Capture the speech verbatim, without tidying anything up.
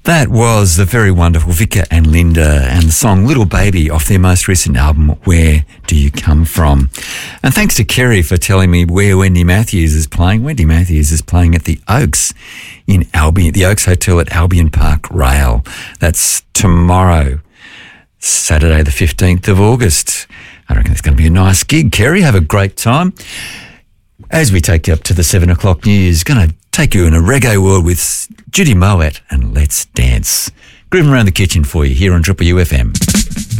That was the very wonderful Vika and Linda and the song Little Baby off their most recent album, Where Do You Come From? And thanks to Kerry for telling me where Wendy Matthews is playing. Wendy Matthews is playing at the Oaks in Albion, the Oaks Hotel at Albion Park Rail. That's tomorrow, Saturday the fifteenth of August. I reckon it's going to be a nice gig. Kerry, have a great time. As we take you up to the seven o'clock news, going to take you in a reggae world with Judy Mowatt and Let's Dance. Grooving around the kitchen for you here on Triple U F M.